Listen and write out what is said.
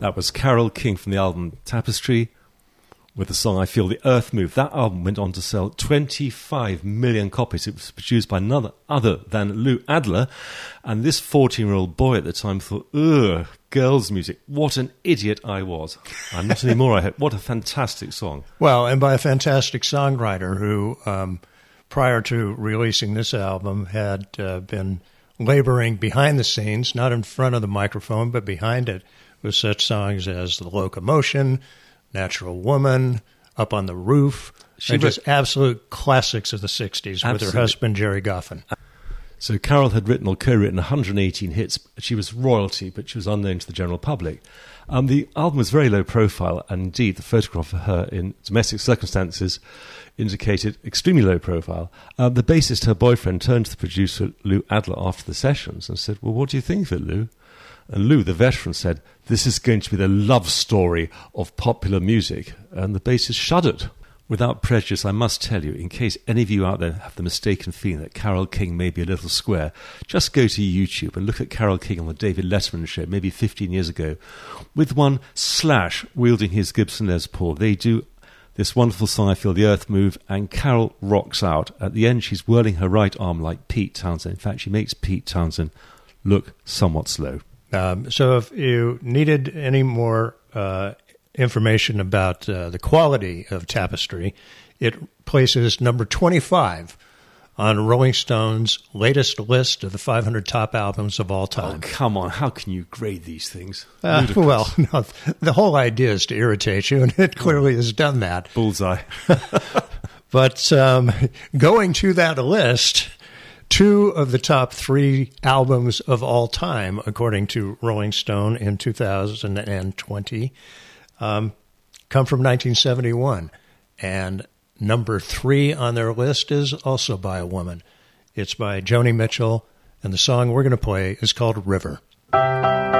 That was Carole King from the album Tapestry with the song I Feel the Earth Move. That album went on to sell 25 million copies. It was produced by none other than Lou Adler. And this 14-year-old boy at the time thought, ugh, girls' music. What an idiot I was. I'm not anymore, I hope. What a fantastic song. Well, and by a fantastic songwriter who, prior to releasing this album, had been laboring behind the scenes, not in front of the microphone, but behind it, with such songs as The Locomotion, Natural Woman, Up on the Roof. They're just absolute classics of the 60s with her husband, Jerry Goffin. So Carole had written or co-written 118 hits. She was royalty, but she was unknown to the general public. The album was very low profile, and indeed the photograph of her in domestic circumstances indicated extremely low profile. The bassist, her boyfriend, turned to the producer, Lou Adler, after the sessions and said, well, what do you think of it, Lou? And Lou, the veteran, said, this is going to be the love story of popular music. And the bassist shuddered. Without prejudice, I must tell you, in case any of you out there have the mistaken feeling that Carole King may be a little square, just go to YouTube and look at Carole King on the David Letterman show, maybe 15 years ago, with one Slash wielding his Gibson Les Paul. They do this wonderful song, I Feel the Earth Move, and Carole rocks out. At the end, she's whirling her right arm like Pete Townsend. In fact, she makes Pete Townsend look somewhat slow. So if you needed any more information about the quality of Tapestry, it places number 25 on Rolling Stone's latest list of the 500 top albums of all time. Oh, come on. How can you grade these things? Well, no, the whole idea is to irritate you, and it clearly has done that. Bullseye. But going to that list, 2 of the top 3 albums of all time, according to Rolling Stone in 2020, come from 1971. And number 3 on their list is also by a woman. It's by Joni Mitchell, and the song we're going to play is called River.